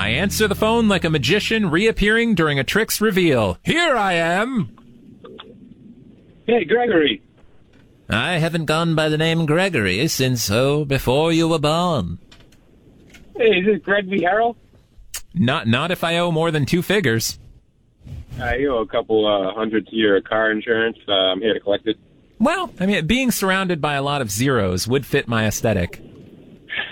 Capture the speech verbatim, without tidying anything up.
I answer the phone like a magician reappearing during a trick's reveal. Here I am! Hey, Gregory. I haven't gone by the name Gregory since, oh, before you were born. Hey, is this Greg V. Harrell? Not not if I owe more than two figures. I owe a couple uh, hundred to your car insurance. Uh, I'm here to collect it. Well, I mean, being surrounded by a lot of zeros would fit my aesthetic.